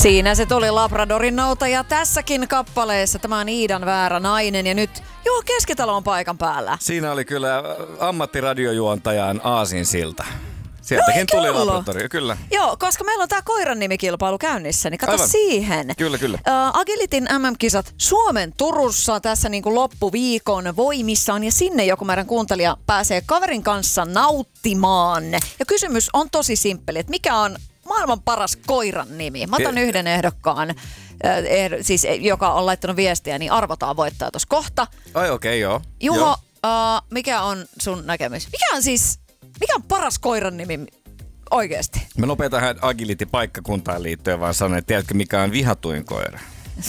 Siinä se tuli Labradorin noutaja tässäkin kappaleessa. Tämä on Iidan väärä nainen ja nyt Juho Keskitalo on paikan päällä. Siinä oli kyllä ammattiradiojuontajan aasinsilta. Sieltäkin tuli Labradori, kyllä. Joo, koska meillä on tää koiran nimikilpailu käynnissä, niin kato aivan siihen. Kyllä. Agilitin MM-kisat Suomen Turussa tässä niin kuin loppuviikon voimissaan ja sinne joku meidän kuuntelija pääsee kaverin kanssa nauttimaan. Ja kysymys on tosi simppeli, että mikä on maailman paras koiran nimi? Mä otan yhden ehdokkaan, siis joka on laittanut viestiä, niin arvotaan voittaa tuossa kohta. Ai okei, joo. Juho, mikä on sun näkemys? Mikä on paras koiran nimi oikeesti? Mä nopein tähän Agility-paikkakuntaan liittyen vaan sanon, että tiedätkö mikä on vihatuin koira?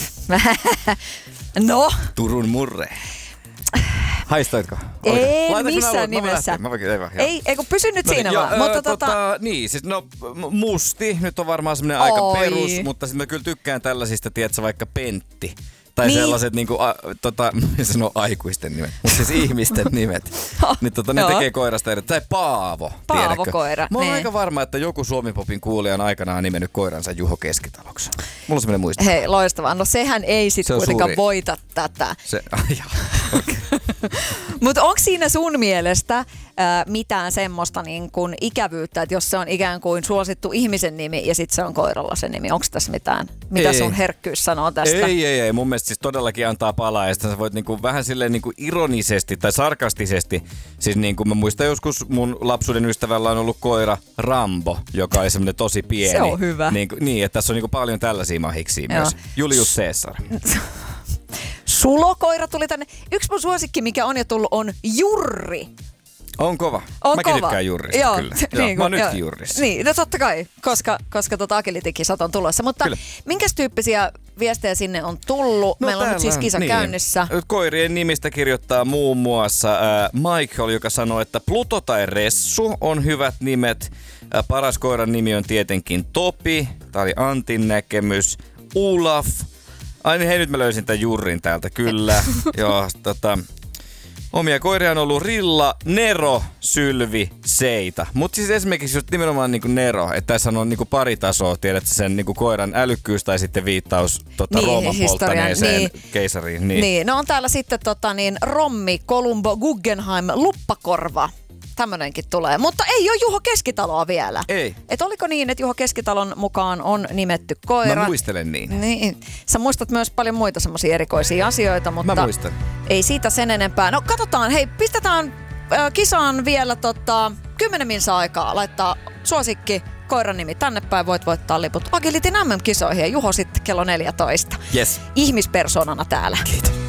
No? Turun murre. Haistoitko? Ei missään nimessä. Ei kun pysy nyt siinä vaan. Mutta niin, siis musti nyt on varmaan semmoinen aika perus, mutta sitten mä kyllä tykkään tällaisista, tiedätkö, vaikka Pentti. Tai niin sellaiset niinku, sanoo aikuisten nimet, mutta siis ihmisten nimet. Niin ne tekee koirasta eri. Tai Paavo, tiedätkö? Paavo-koira. Mä oon aika varma, että joku Suomi-popin kuulija on aikanaan nimennyt koiransa Juho Keskitaloksi. Mulla on semmoinen muisto. Hei, loistavaa. No sehän ei sit kuitenkaan voita tätä. Okay. Mutta onko siinä sun mielestä mitään semmoista niin kuin ikävyyttä, että jos se on ikään kuin suosittu ihmisen nimi ja sitten se on koiralla se nimi, onko tässä mitään? Mitä sun herkkyys sanoo tästä? Ei. Mun mielestä siis todellakin antaa palaa ja sitten sä voit niinku vähän silleen niinku ironisesti tai sarkastisesti, siis niinku mä muistan joskus mun lapsuuden ystävällä on ollut koira Rambo, joka on semmoinen tosi pieni. Se on hyvä. Niin, että tässä on niinku paljon tällaisia mahiksia myös. Julius Caesar. Sulokoira tuli tänne. Yksi mun suosikki, mikä on jo tullut, on Jurri. On kova. Mäkin tykkään Jurrista, kyllä. Mä oon nytkin Jurrissa. Niin, no totta kai, koska Agility-kisat on tulossa. Mutta minkäs tyyppisiä viestejä sinne on tullut? Meillä on nyt siis kisa käynnissä. Koirien nimistä kirjoittaa muun muassa Michael, joka sanoo, että Pluto tai Ressu on hyvät nimet. Paras koiran nimi on tietenkin Topi. Tää oli Antin näkemys. Olaf. Ai niin, hei, nyt mä löysin tämän Jurrin täältä, kyllä. Joo, omia koiria on ollut Rilla, Nero, Sylvi, Seita. Mutta siis esimerkiksi just nimenomaan niinku Nero, että tässä on niinku pari tasoa, tiedätkö sen niinku koiran älykkyys tai sitten viittaus Rooman polttaneeseen keisariin. Niin, no on täällä sitten Rommi, Columbo, Guggenheim, Luppakorva. Tämmönenkin tulee, mutta ei ole Juho Keskitaloa vielä. Ei. Et oliko niin, että Juho Keskitalon mukaan on nimetty koira? Mä muistelen niin. Sä muistat myös paljon muita semmoisia erikoisia asioita, mutta mä muistan. Ei siitä sen enempää. No katsotaan, hei, pistetään kisaan vielä 10 minsa aikaa. Laittaa suosikki koiran nimi tänne päin, voit voittaa liput Agilitin MM-kisoihin ja Juho sitten kello 14. Yes. Ihmispersonana täällä. Kiitos.